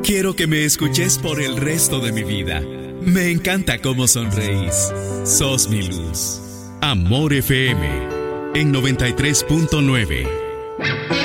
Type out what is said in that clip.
Quiero que me escuches por el resto de mi vida. Me encanta cómo sonreís. Sos mi luz. Amor FM en 93.9.